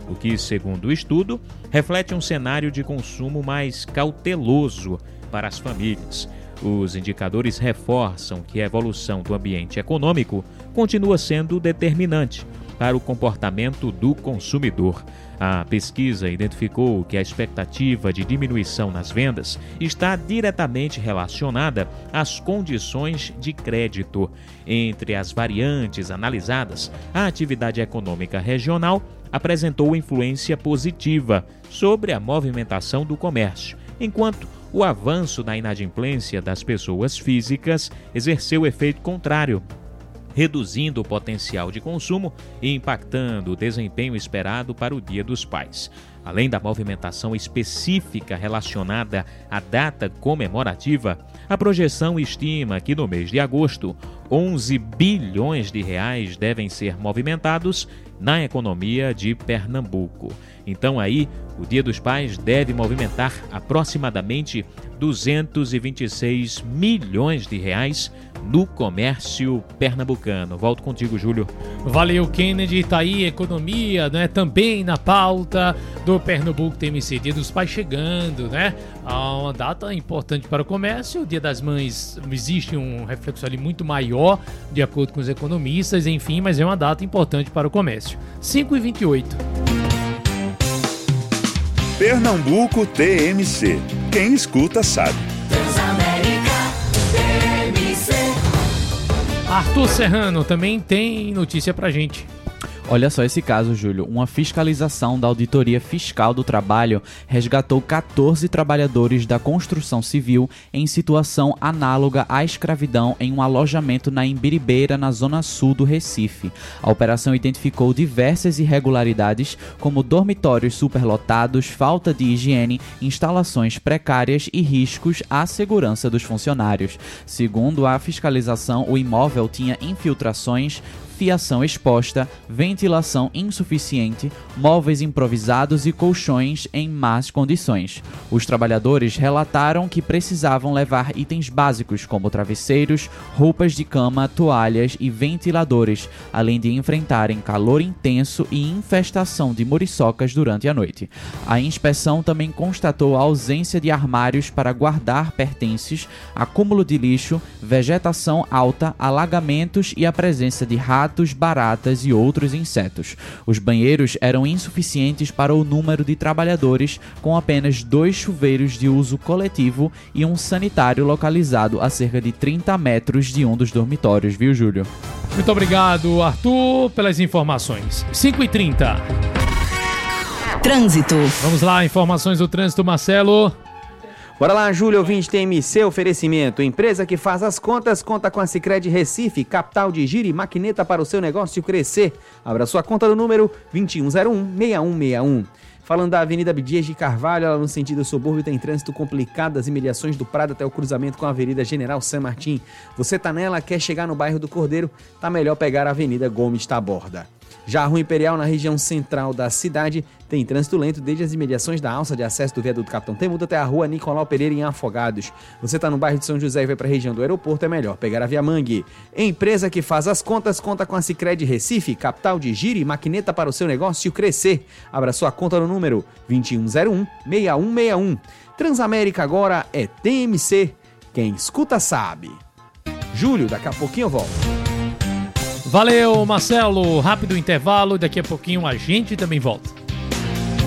o que, segundo o estudo, reflete um cenário de consumo mais cauteloso para as famílias. Os indicadores reforçam que a evolução do ambiente econômico continua sendo determinante para o comportamento do consumidor. A pesquisa identificou que a expectativa de diminuição nas vendas está diretamente relacionada às condições de crédito. Entre as variantes analisadas, a atividade econômica regional apresentou influência positiva sobre a movimentação do comércio, enquanto o avanço na inadimplência das pessoas físicas exerceu efeito contrário, reduzindo o potencial de consumo e impactando o desempenho esperado para o Dia dos Pais. Além da movimentação específica relacionada à data comemorativa, a projeção estima que no mês de agosto, 11 bilhões de reais devem ser movimentados na economia de Pernambuco. Então aí, o Dia dos Pais deve movimentar aproximadamente 226 milhões de reais no comércio pernambucano. Volto contigo, Júlio. Valeu, Kennedy. Tá aí, economia, né? Também na pauta do Pernambuco TMC. Dia dos Pais chegando, né? Uma data importante para o comércio. O Dia das Mães, existe um reflexo ali muito maior, de acordo com os economistas, enfim, mas é uma data importante para o comércio. 5h28. Pernambuco TMC. Quem escuta sabe. Arthur Serrano também tem notícia pra gente. Olha só esse caso, Júlio. Uma fiscalização da Auditoria Fiscal do Trabalho resgatou 14 trabalhadores da construção civil em situação análoga à escravidão em um alojamento na Imbiribeira, na zona sul do Recife. A operação identificou diversas irregularidades, como dormitórios superlotados, falta de higiene, instalações precárias e riscos à segurança dos funcionários. Segundo a fiscalização, o imóvel tinha infiltrações, fiação exposta, ventilação insuficiente, móveis improvisados e colchões em más condições. Os trabalhadores relataram que precisavam levar itens básicos como travesseiros, roupas de cama, toalhas e ventiladores, além de enfrentarem calor intenso e infestação de muriçocas durante a noite. A inspeção também constatou a ausência de armários para guardar pertences, acúmulo de lixo, vegetação alta, alagamentos e a presença de ratos, baratas e outros insetos. Os banheiros eram insuficientes para o número de trabalhadores, com apenas 2 chuveiros de uso coletivo e um sanitário localizado a cerca de 30 metros de um dos dormitórios, viu, Júlio? Muito obrigado, Arthur, pelas informações. 5h30. Trânsito. Vamos lá, informações do trânsito, Marcelo. Bora lá, Júlio, ouvinte TMC, oferecimento. Empresa que faz as contas, conta com a Sicredi Recife, capital de giro e maquineta para o seu negócio crescer. Abra sua conta no número 2101-6161. Falando da Avenida Abdias de Carvalho, ela no sentido subúrbio tem trânsito complicado das imediações do Prado até o cruzamento com a Avenida General San Martín. Você tá nela, quer chegar no bairro do Cordeiro, tá melhor pegar a Avenida Gomes Taborda. Já a Rua Imperial, na região central da cidade, tem trânsito lento desde as imediações da alça de acesso do viaduto Capitão Temudo até a Rua Nicolau Pereira em Afogados. Você está no bairro de São José e vai para a região do aeroporto, é melhor pegar a Via Mangue. Empresa que faz as contas, conta com a Sicredi Recife, capital de giro e maquineta para o seu negócio crescer. Abra sua conta no número 2101-6161. Transamérica agora é TMC. Quem escuta sabe. Júlio, daqui a pouquinho eu volto. Valeu, Marcelo. Rápido intervalo. Daqui a pouquinho a gente também volta.